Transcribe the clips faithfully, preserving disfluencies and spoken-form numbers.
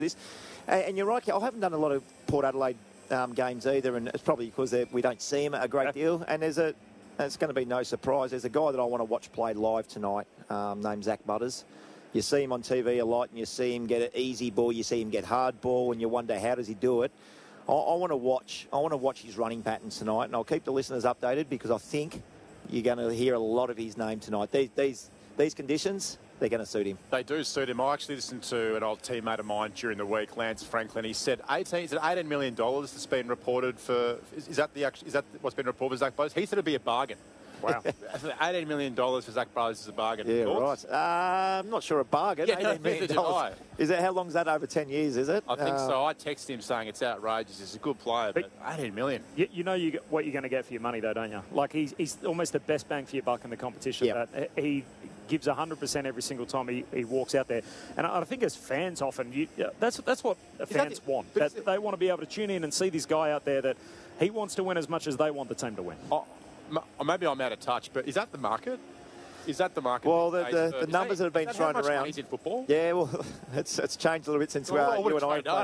this. And, and you're right, I haven't done a lot of Port Adelaide um, games either, and it's probably because we don't see him a great deal. And there's a, it's going to be no surprise, there's a guy that I want to watch play live tonight um, named Zach Butters. You see him on T V a lot, and you see him get an easy ball, you see him get hard ball, and you wonder how does he do it. I, I want to watch. I want to watch his running patterns tonight, and I'll keep the listeners updated because I think you're going to hear a lot of his name tonight. These these these conditions, they're going to suit him. They do suit him. I actually listened to an old teammate of mine during the week, Lance Franklin. He said eighteen, is it eighteen million dollars that's been reported for. Is, is that the is that what's been reported for Zach Butters? He said it'd be a bargain. Wow. eighteen million dollars for Zach Butters is a bargain. Yeah, right. Uh, I'm not sure a bargain. Yeah, eighteen million dollars. Is it, how long's that, over ten years, is it? I think uh, so. I texted him saying it's outrageous. He's a good player, but, but eighteen million. You, you know you get what you're going to get for your money, though, don't you? Like, he's, he's almost the best bang for your buck in the competition. Yep. That he gives one hundred percent every single time he, he walks out there. And I think as fans often, you, that's, that's what fans that, want. That they want to be able to tune in and see this guy out there that he wants to win as much as they want the team to win. Oh. Maybe I'm out of touch, but is that the market? Is that the market? Well, the, the, the numbers that, that have been thrown how much around. Money's in football? Yeah, well, it's it's changed a little bit since well, uh, you and I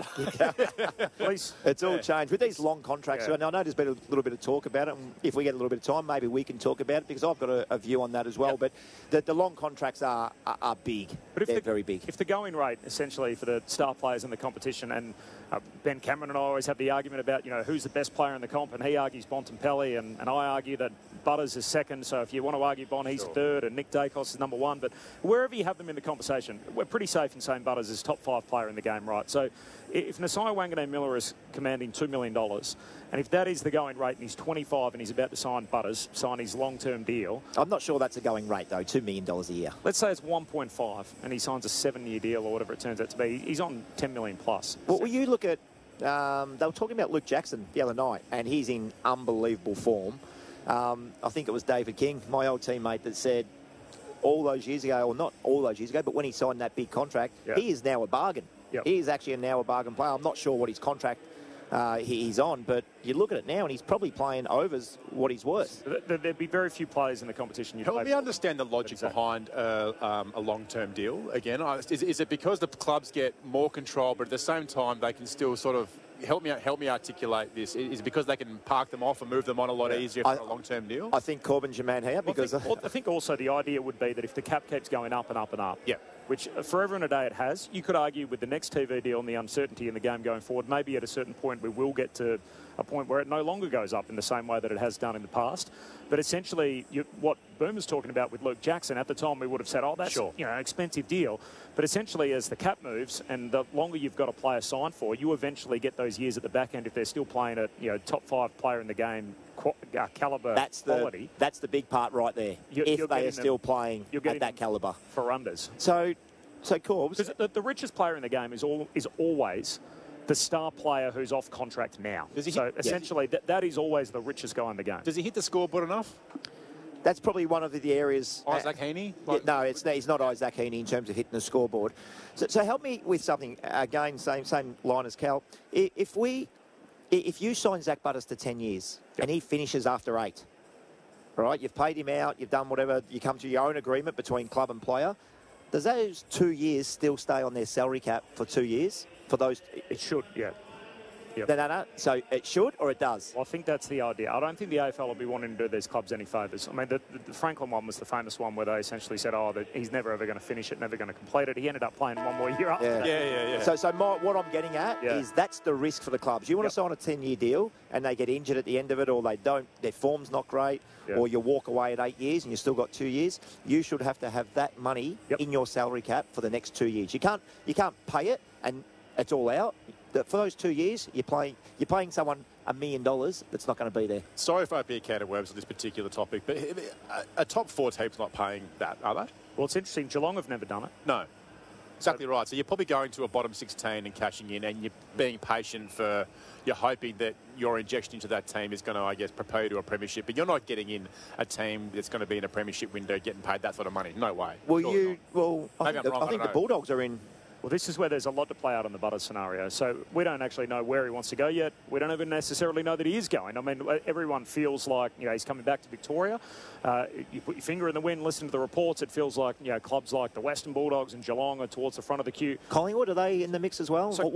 played. It's all yeah. changed with these long contracts. Yeah. And I know there's been a little bit of talk about it. And if we get a little bit of time, maybe we can talk about it because I've got a, a view on that as well. Yep. But the, the long contracts are are, are big. But if They're the, very big. If the going rate, essentially, for the star players in the competition, and uh, Ben Cameron and I always have the argument about, you know, who's the best player in the comp, and he argues Bontempelli, and, and I argue that Butters is second. So if you want to argue Bon, he's Sure. third, and Nick Dacos is number one. But wherever you have them in the conversation, we're pretty safe in saying Butters is top five player in the game, right? So if Nasiah Wanganeen-Miller is commanding two million dollars, and if that is the going rate, and he's twenty-five and he's about to sign Butters, sign his long-term deal. I'm not sure that's a going rate, though, two million dollars a year. Let's say it's one point five and he signs a seven-year deal or whatever it turns out to be. He's on ten million plus. Well, will you look at, um, they were talking about Luke Jackson the other night, and he's in unbelievable form. Um, I think it was David King, my old teammate, that said all those years ago, or not all those years ago, but when he signed that big contract, yep. he is now a bargain. Yep. He is actually a now a bargain player. I'm not sure what his contract uh, he, he's on, but you look at it now and he's probably playing overs what he's worth. There'd be very few players in the competition. Help me understand the logic behind uh, um, a long-term deal. Again, is, is it because the clubs get more control, but at the same time they can still sort of help me help me articulate this? Is it because they can park them off and move them on a lot yeah. easier for I, a long-term deal? I think Corbin's your man here because well, I, think, I think also the idea would be that if the cap keeps going up and up and up, yeah. which forever and a day it has, you could argue with the next T V deal and the uncertainty in the game going forward, maybe at a certain point we will get to a point where it no longer goes up in the same way that it has done in the past. But essentially, you, what Boom was talking about with Luke Jackson, at the time we would have said, oh, that's sure. you know, an expensive deal. But essentially, as the cap moves and the longer you've got a player signed for, you eventually get those years at the back end if they're still playing at, you know, top five player in the game, qu uh, calibre that's the, quality. That's the big part right there. You're, if you're they are still them, playing at that calibre. For unders. So, so Corbs... Because the, the richest player in the game is all is always the star player who's off contract now. Does he so hit, essentially, yeah. that, that is always the richest guy in the game. Does he hit the scoreboard enough? That's probably one of the areas... Isaac Heaney? Yeah, no, it's, he's not Isaac Heaney in terms of hitting the scoreboard. So, so help me with something. Again, same same line as Cal. If we, if you sign Zach Butters to ten years yep. and he finishes after eight, all right, you've paid him out, you've done whatever, you come to your own agreement between club and player, does those two years still stay on their salary cap for two years? For those, it should, yeah. Yep. No, no, no. So it should or it does? Well, I think that's the idea. I don't think the A F L will be wanting to do these clubs any favours. I mean, the, the Franklin one was the famous one where they essentially said, oh, that he's never ever going to finish it, never going to complete it. He ended up playing one more year after yeah. that. Yeah, yeah, yeah. So, so my, what I'm getting at yeah. is that's the risk for the clubs. You want yep. to sign a ten-year deal and they get injured at the end of it, or they don't, their form's not great, yep. or you walk away at eight years and you've still got two years, you should have to have that money yep. in your salary cap for the next two years. You can't, you can't pay it and it's all out. For those two years, you're playing, you're paying someone a million dollars that's not going to be there. Sorry if I be a can of worms on this particular topic, but a, a top four team's not paying that, are they? Well, it's interesting. Geelong have never done it. No. Exactly right. So you're probably going to a bottom sixteen and cashing in, and you're being patient for, you're hoping that your injection into that team is going to, I guess, propel you to a premiership, but you're not getting in a team that's going to be in a premiership window getting paid that sort of money. No way. Well, Surely you, not. well, I Maybe think, I'm the, wrong, I I think don't the know. Bulldogs are in... Well, this is where there's a lot to play out on the Butters scenario. So we don't actually know where he wants to go yet. We don't even necessarily know that he is going. I mean, everyone feels like, you know, he's coming back to Victoria. Uh, you put your finger in the wind, listen to the reports. It feels like, you know, clubs like the Western Bulldogs and Geelong are towards the front of the queue. Collingwood, are they in the mix as well? So